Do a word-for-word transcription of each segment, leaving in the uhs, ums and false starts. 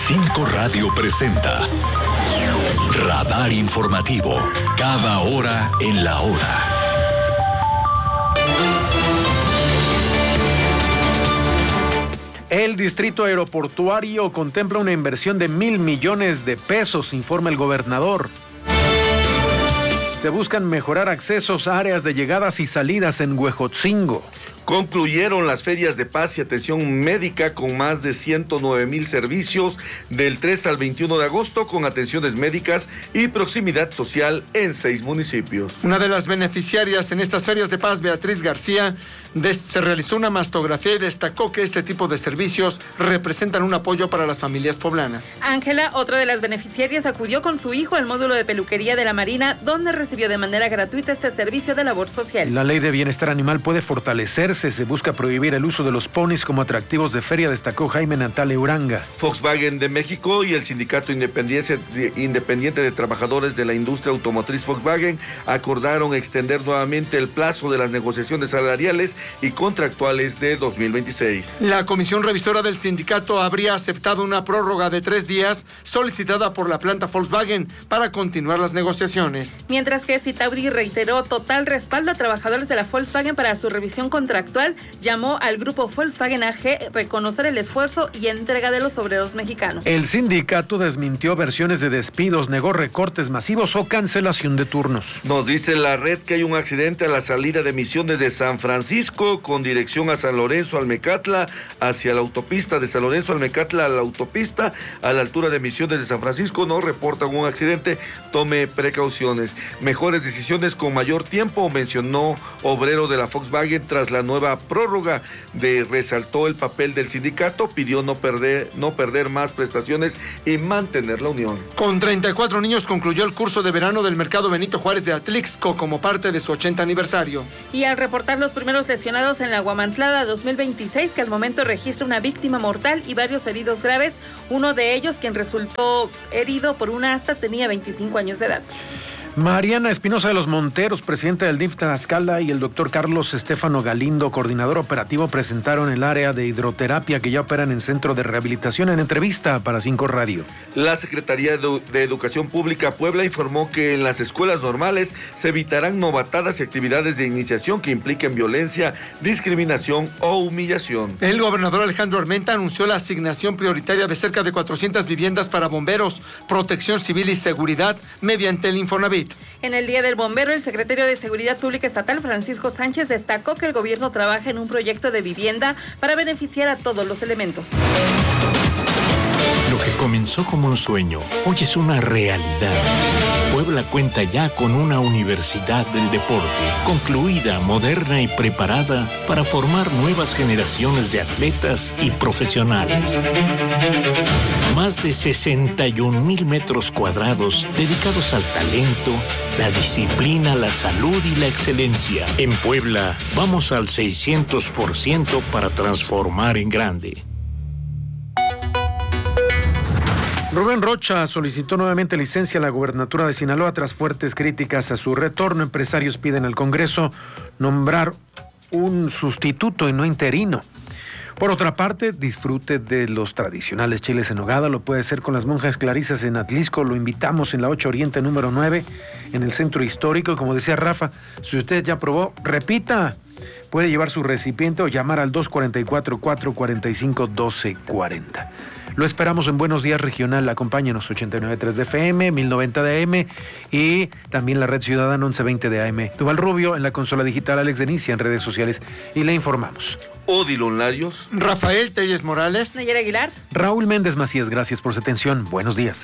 Cinco Radio presenta Radar Informativo, cada hora en la hora. El distrito aeroportuario contempla una inversión de mil millones de pesos, informa el gobernador. Se buscan mejorar accesos a áreas de llegadas y salidas en Huejotzingo. Concluyeron las ferias de paz y atención médica con más de ciento nueve mil servicios del tres al veintiuno de agosto con atenciones médicas y proximidad social en seis municipios. Una de las beneficiarias en estas ferias de paz, Beatriz García, des- se realizó una mastografía y destacó que este tipo de servicios representan un apoyo para las familias poblanas. Ángela, otra de las beneficiarias, acudió con su hijo al módulo de peluquería de la Marina, donde recibió de manera gratuita este servicio de labor social. La ley de bienestar animal puede fortalecerse. Se busca prohibir el uso de los ponis como atractivos de feria, destacó Jaime Natale Uranga. Volkswagen de México y el Sindicato Independiente, Independiente de Trabajadores de la Industria Automotriz Volkswagen acordaron extender nuevamente el plazo de las negociaciones salariales y contractuales de dos mil veintiséis. La comisión revisora del sindicato habría aceptado una prórroga de tres días solicitada por la planta Volkswagen para continuar las negociaciones. Mientras que Citaudi reiteró total respaldo a trabajadores de la Volkswagen para su revisión contractual, llamó al grupo Volkswagen A G reconocer el esfuerzo y entrega de los obreros mexicanos. El sindicato desmintió versiones de despidos, negó recortes masivos o cancelación de turnos. Nos dice la red que hay un accidente a la salida de Misiones de San Francisco con dirección a San Lorenzo Almecatla, hacia la autopista de San Lorenzo Almecatla a la autopista a la altura de Misiones de San Francisco. No reportan un accidente, tome precauciones. Mejores decisiones con mayor tiempo, mencionó obrero de la Volkswagen tras la nueva prórroga. De resaltó el papel del sindicato, pidió no perder, no perder más prestaciones y mantener la unión. Con treinta y cuatro niños concluyó el curso de verano del Mercado Benito Juárez de Atlixco como parte de su ochenta aniversario. Y al reportar los primeros lesionados en la Guamantlada dos mil veintiséis, que al momento registra una víctima mortal y varios heridos graves, uno de ellos, quien resultó herido por una asta, tenía veinticinco años de edad. Mariana Espinosa de los Monteros, presidenta del D I F Tlaxcala, y el doctor Carlos Estefano Galindo, coordinador operativo, presentaron el área de hidroterapia que ya operan en Centro de Rehabilitación en entrevista para Cinco Radio. La Secretaría de Educación Pública Puebla informó que en las escuelas normales se evitarán novatadas y actividades de iniciación que impliquen violencia, discriminación o humillación. El gobernador Alejandro Armenta anunció la asignación prioritaria de cerca de cuatrocientas viviendas para bomberos, protección civil y seguridad mediante el Infonavit. En el Día del Bombero, el secretario de Seguridad Pública Estatal, Francisco Sánchez, destacó que el gobierno trabaja en un proyecto de vivienda para beneficiar a todos los elementos. Lo que comenzó como un sueño, hoy es una realidad. Puebla cuenta ya con una universidad del deporte, concluida, moderna y preparada para formar nuevas generaciones de atletas y profesionales. Más de sesenta y un mil metros cuadrados dedicados al talento, la disciplina, la salud y la excelencia. En Puebla, vamos al seiscientos por ciento para transformar en grande. Rubén Rocha solicitó nuevamente licencia a la gubernatura de Sinaloa tras fuertes críticas a su retorno. Empresarios piden al Congreso nombrar un sustituto y no interino. Por otra parte, disfrute de los tradicionales chiles en nogada. Lo puede hacer con las monjas clarisas en Atlixco. Lo invitamos en la ocho Oriente número nueve, en el centro histórico. Como decía Rafa, si usted ya probó, repita. Puede llevar su recipiente o llamar al dos cuatro cuatro, cuatro cuatro cinco, uno dos cuatro cero. Lo esperamos en Buenos Días Regional. Acompáñenos, ochenta y nueve punto tres de F M, mil noventa de A M y también la Red Ciudadana once veinte de A M. Duval Rubio en la consola digital, Alex Denicia en redes sociales y le informamos. Odilon Larios, Rafael Telles Morales, Nayera Aguilar, Raúl Méndez Macías, gracias por su atención. Buenos días.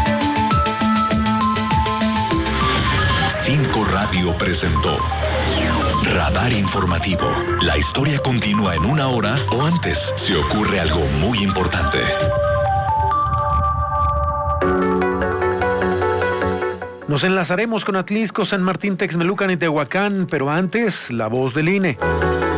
Cinco Radio presentó Radar Informativo. La historia continúa en una hora o antes. Se ocurre algo muy importante. Nos enlazaremos con Atlixco, San Martín, Texmelucan y Tehuacán, pero antes, la voz del I N E.